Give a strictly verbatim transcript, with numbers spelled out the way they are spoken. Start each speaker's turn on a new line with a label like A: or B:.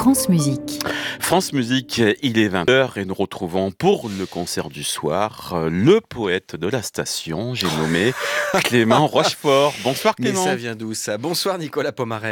A: France Musique.
B: France Musique, il est vingt heures et nous retrouvons pour le concert du soir le poète de la station, j'ai nommé Clément Rochefort. Bonsoir Clément.
C: Mais ça vient d'où ça ? Bonsoir Nicolas Pomaret.